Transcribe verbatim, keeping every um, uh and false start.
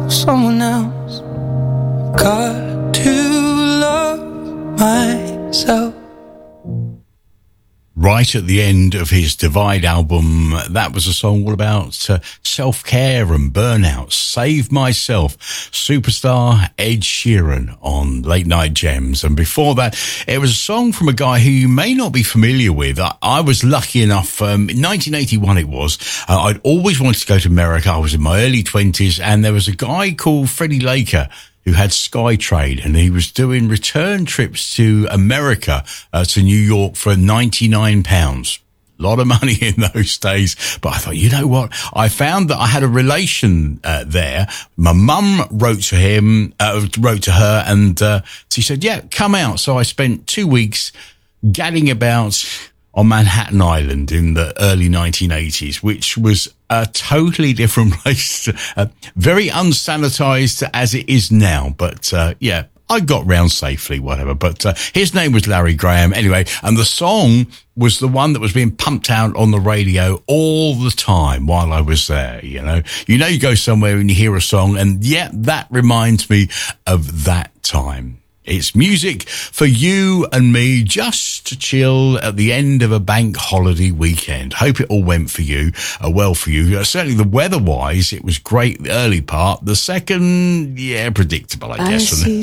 someone else. Got to love myself. Right at the end of his Divide album, that was a song all about uh, self-care and burnout. Save Myself, superstar Ed Sheeran on Late Night Gems. And before that, it was a song from a guy who you may not be familiar with. I, I was lucky enough, um, in nineteen eighty-one it was, uh, I'd always wanted to go to America. I was in my early twenties, and there was a guy called Freddie Laker who had SkyTrade, and he was doing return trips to America, uh, to New York for ninety-nine pounds. A lot of money in those days. But I thought, you know what? I found that I had a relation uh, there. My mum wrote to him, uh, wrote to her, and uh, she said, yeah, come out. So I spent two weeks gadding about on Manhattan Island in the early nineteen eighties, which was a totally different place, to, uh, very unsanitized as it is now. But uh, yeah, I got round safely, whatever. But uh, his name was Larry Graham anyway, and the song was the one that was being pumped out on the radio all the time while I was there. You know, you know, you go somewhere and you hear a song, and yeah, that reminds me of that time. It's music for you and me just to chill at the end of a bank holiday weekend. Hope it all went for you, uh, well for you. Uh, certainly the weather-wise, it was great the early part. The second, yeah, predictable, I guess. I see